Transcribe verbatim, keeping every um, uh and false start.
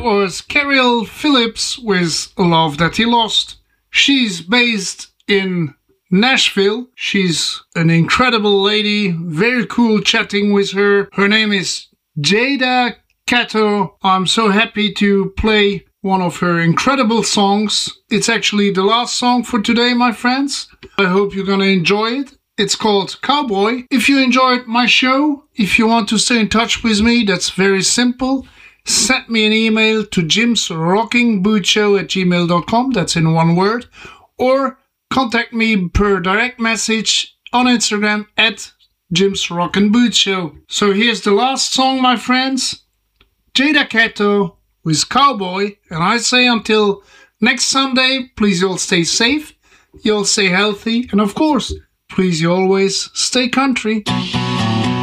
was Carol Phillips with Love That He Lost. She's based in Nashville. She's an incredible lady, very cool chatting with her. Her name is Jada Cato. I'm so happy to play one of her incredible songs. It's actually the last song for today, my friends. I hope you're gonna enjoy it. It's called Cowboy. If you enjoyed my show, if you want to stay in touch with me, that's very simple. Send me an email to jims rocking boot show at gmail dot com. That's in one word. Or contact me per direct message on Instagram at Jims Rockin' Boot Show. So here's the last song, my friends. Jada Cato with Cowboy. And I say until next Sunday, please you all stay safe, you all stay healthy, and of course, please you always stay country.